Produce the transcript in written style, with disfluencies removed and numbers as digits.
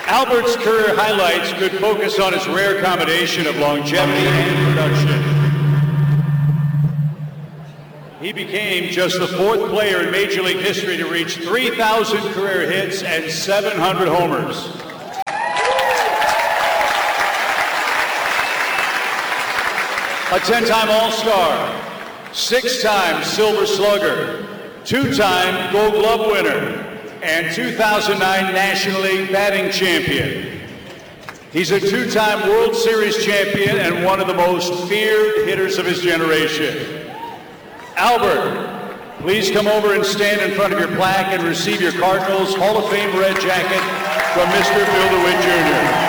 Albert's career highlights could focus on his rare combination of longevity and production. He became just the fourth player in Major League history to reach 3,000 career hits and 700 homers. A 10-time All-Star, 6-time Silver Slugger, 2-time Gold Glove winner, and 2009 National League batting champion. He's a 2-time World Series champion and one of the most feared hitters of his generation. Albert, please come over and stand in front of your plaque and receive your Cardinals Hall of Fame red jacket from Mr. Bill DeWitt Jr.